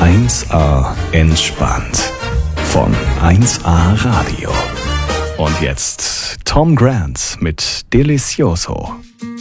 1A entspannt von 1A Radio. Und jetzt Tom Grant mit Delicioso.